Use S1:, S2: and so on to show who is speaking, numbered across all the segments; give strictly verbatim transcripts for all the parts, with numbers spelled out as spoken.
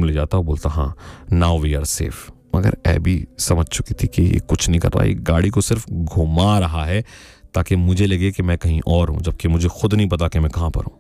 S1: Room ले जाता और बोलता हाँ नाउ वी आर सेफ। मगर एबी समझ चुकी थी कि ये कुछ नहीं कर रहा, ये गाड़ी को सिर्फ घुमा रहा है ताकि मुझे लगे कि मैं कहीं और हूं, जबकि मुझे खुद नहीं पता कि मैं कहां पर हूं।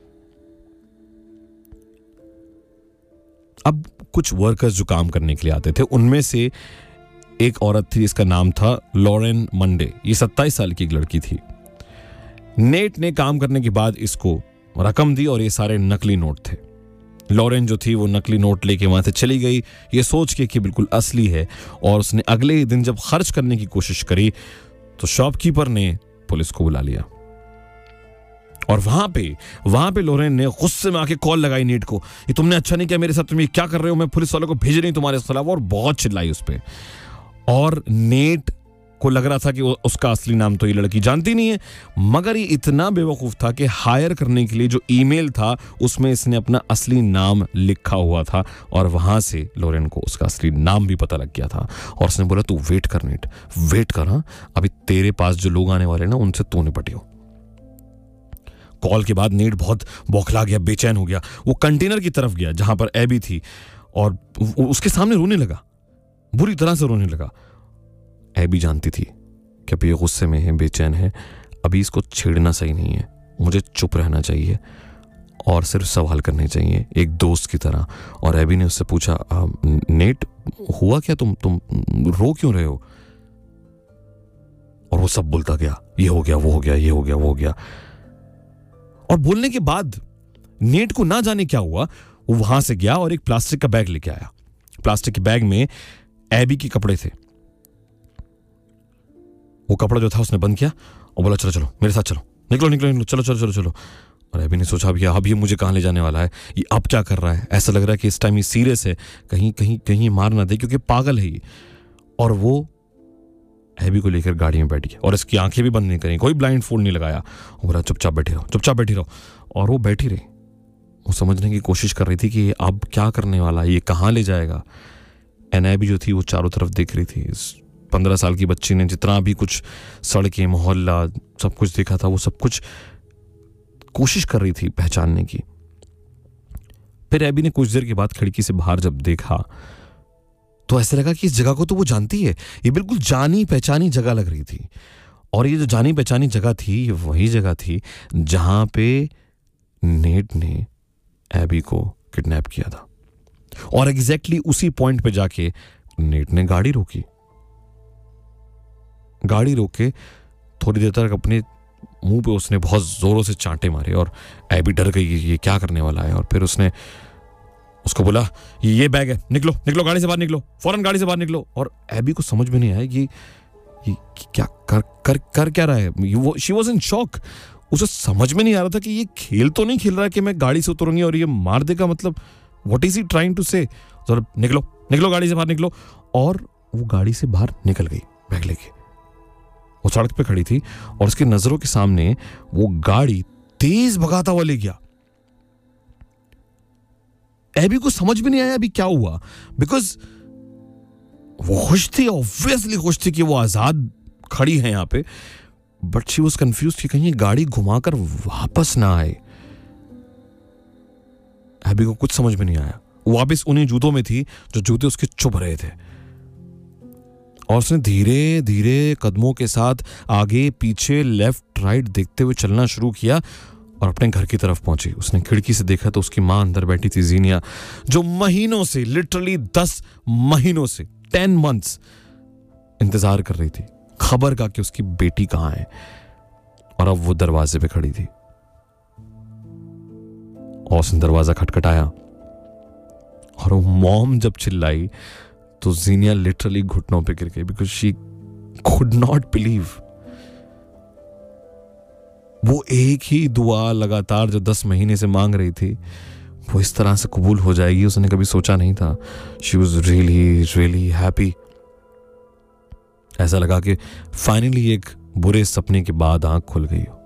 S1: अब कुछ वर्कर्स जो काम करने के लिए आते थे उनमें से एक औरत थी जिसका नाम था लॉरेन मंडे। ये सत्ताईस साल की एक लड़की थी। नेट ने काम करने के बाद इसको रकम दी और ये सारे नकली नोट थे। लॉरेन जो थी वो नकली नोट लेके वहां से चली गई ये सोच के कि बिल्कुल असली है, और उसने अगले ही दिन जब खर्च करने की कोशिश करी तो शॉपकीपर ने पुलिस को बुला लिया। और वहां पे वहां पे लॉरेन ने गुस्से में आके कॉल लगाई नेट को, ये तुमने अच्छा नहीं किया मेरे साथ, तुम ये क्या कर रहे हो, मैं पुलिस वालों को भेज रही हूं तुम्हारे खिलाफ, और बहुत चिल्लाई उस पर। और नेट को लग रहा था कि उसका असली नाम तो ये लड़की जानती नहीं है, मगर ये इतना बेवकूफ था कि हायर करने के लिए जो ईमेल था उसमें इसने अपना असली नाम लिखा हुआ था, और वहां से लॉरेन को उसका असली नाम भी पता लग गया था। और उसने बोला तू वेट कर नेट, वेट कर, हाँ अभी तेरे पास जो लोग आने वाले ना उनसे तू निपटी हो। कॉल के बाद नेट बहुत बौखला गया, बेचैन हो गया। वो कंटेनर की तरफ गया जहां पर एबी थी और उसके सामने रोने लगा, बुरी तरह से रोने लगा। एबी जानती थी कि अभी ये गुस्से में है, बेचैन है, अभी इसको छेड़ना सही नहीं है, मुझे चुप रहना चाहिए और सिर्फ सवाल करने चाहिए एक दोस्त की तरह। और एबी ने उससे पूछा नेट हुआ क्या, तुम तुम रो क्यों रहे हो? और वो सब बोलता गया, ये हो गया वो हो गया ये हो गया वो हो गया। और बोलने के बाद नेट को ना जाने क्या हुआ, वो वहां से गया और एक प्लास्टिक का बैग लेके आया। प्लास्टिक के बैग में एबी के कपड़े थे। वो कपड़ा जो था उसने बंद किया और बोला चलो चलो मेरे साथ चलो, निकलो निकलो निकलो चलो चलो चलो चलो। और एबी ने सोचा अब ये अब ये मुझे कहां ले जाने वाला है, ये अब क्या कर रहा है, ऐसा लग रहा है कि इस टाइम ये सीरियस है, कहीं कहीं कहीं मार ना दे क्योंकि पागल है ये। और वो एबी को लेकर गाड़ी में बैठ गया और इसकी आंखें भी बंद नहीं करी, कोई ब्लाइंड फोल्ड नहीं लगाया। वो बोला चुपचाप बैठे रहो चुपचाप बैठी रहो। और वो बैठी रही, वो समझने की कोशिश कर रही थी कि अब क्या करने वाला है, ये कहाँ ले जाएगा। एंड एबी जो थी वो चारों तरफ देख रही थी। इस पंद्रह साल की बच्ची ने जितना भी कुछ सड़कें मोहल्ला सब कुछ देखा था वो सब कुछ कोशिश कर रही थी पहचानने की। फिर एबी ने कुछ देर के बाद खिड़की से बाहर जब देखा तो ऐसा लगा कि इस जगह को तो वो जानती है, ये बिल्कुल जानी पहचानी जगह लग रही थी। और ये जो जानी पहचानी जगह थी ये वही जगह थी जहां पे नेट ने एबी को किडनैप किया था। और एग्जैक्टली उसी पॉइंट पे जाके नेट ने गाड़ी रोकी। गाड़ी रोक के थोड़ी देर तक अपने मुंह पे उसने बहुत जोरों से चांटे मारे और एबी डर गई ये क्या करने वाला है। और फिर उसने उसको बोला ये ये बैग है, निकलो निकलो गाड़ी से बाहर निकलो, फौरन गाड़ी से बाहर निकलो। और एबी को समझ में नहीं आया ये ये क्या कर कर कर क्या रहा है। वो शी वाज इन शॉक। उसे समझ में नहीं आ रहा था कि ये खेल तो नहीं खेल रहा है कि मैं गाड़ी से उतरूंगी और ये मार देगा, मतलब what is he trying to से। तो निकलो निकलो गाड़ी से बाहर निकलो। और वो गाड़ी से बाहर निकल गई बैग लेके। वो सड़क पे खड़ी थी और उसकी नजरों के सामने वो गाड़ी तेज भगाता हुआ ले गया। एबी को समझ में नहीं आया अभी क्या हुआ, बिकॉज वो खुश थी, ऑब्वियसली खुश थी कि वो आजाद खड़ी है यहां पे, बट शी वाज कंफ्यूज्ड कि कहीं गाड़ी घुमाकर वापस ना आए। एबी को कुछ समझ में नहीं आया। वो वापस उन्हीं जूतों में थी जो जूते उसके चुभ रहे थे। और उसने धीरे धीरे कदमों के साथ आगे पीछे लेफ्ट राइट देखते हुए चलना शुरू किया और अपने घर की तरफ पहुंची। उसने खिड़की से देखा तो उसकी मां अंदर बैठी थी, जीनिया, जो महीनों से, लिटरली दस महीनों से, टेन मंथ्स इंतजार कर रही थी खबर का कि उसकी बेटी कहां है। और अब वो दरवाजे पे खड़ी थी और उसने दरवाजा खटखटाया और वो मॉम जब चिल्लाई तो जीनिया लिटरली घुटनों पे गिर गई, because she could not believe. वो एक ही दुआ लगातार जो दस महीने से मांग रही थी वो इस तरह से कबूल हो जाएगी उसने कभी सोचा नहीं था। She was really really happy. ऐसा लगा कि फाइनली एक बुरे सपने के बाद आंख खुल गई हो।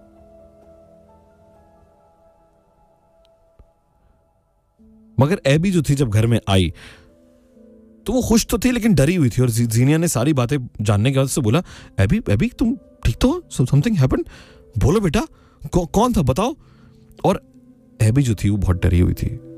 S1: मगर एबी जो थी जब घर में आई तो वो खुश तो थी लेकिन डरी हुई थी। और जीनिया ने सारी बातें जानने के बाद से बोला, एबी एबी तुम ठीक तो हो, समथिंग हैपेंड, बोलो बेटा, कौ, कौन था बताओ। और एबी जो थी वो बहुत डरी हुई थी।